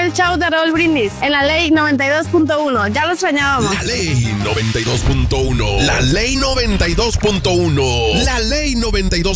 el show de Raúl Brindis en la Ley 92.1. Ya lo extrañábamos. La Ley 92.1. La Ley 92.1. La Ley 92.